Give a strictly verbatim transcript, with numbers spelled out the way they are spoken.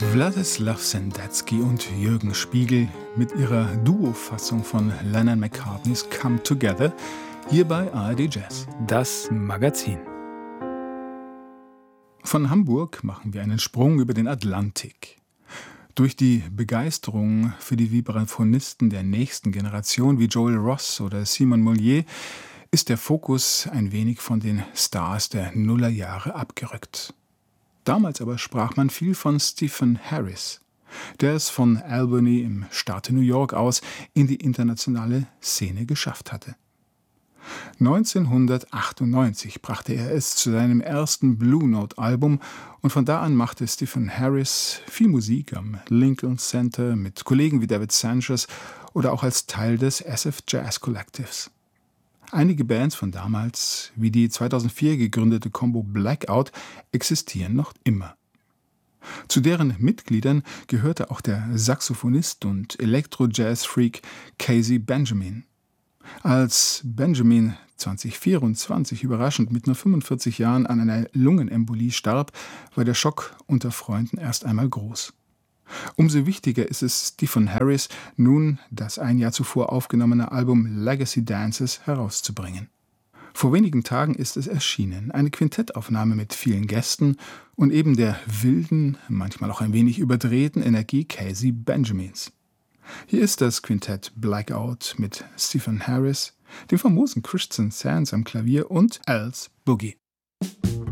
Wladislaw Sendetsky und Jürgen Spiegel mit ihrer Duo-Fassung von Lennon-McCartneys Come Together hier bei A R D Jazz, das Magazin. Von Hamburg machen wir einen Sprung über den Atlantik. Durch die Begeisterung für die Vibraphonisten der nächsten Generation wie Joel Ross oder Simon Mollier ist der Fokus ein wenig von den Stars der Nullerjahre abgerückt. Damals aber sprach man viel von Stephen Harris, der es von Albany im Staate New York aus in die internationale Szene geschafft hatte. neunzehnhundertachtundneunzig brachte er es zu seinem ersten Blue Note-Album und von da an machte Stephen Harris viel Musik am Lincoln Center mit Kollegen wie David Sanchez oder auch als Teil des S F Jazz Collectives. Einige Bands von damals, wie die zweitausendvier gegründete Combo Blackout, existieren noch immer. Zu deren Mitgliedern gehörte auch der Saxophonist und Elektro-Jazz-Freak Casey Benjamin. Als Benjamin zweitausendvierundzwanzig überraschend mit nur fünfundvierzig Jahren an einer Lungenembolie starb, war der Schock unter Freunden erst einmal groß. Umso wichtiger ist es Stephen Harris, nun das ein Jahr zuvor aufgenommene Album Legacy Dances herauszubringen. Vor wenigen Tagen ist es erschienen, eine Quintettaufnahme mit vielen Gästen und eben der wilden, manchmal auch ein wenig überdrehten Energie Casey Benjamins. Hier ist das Quintett Blackout mit Stephen Harris, dem famosen Christian Sands am Klavier und Al's Boogie.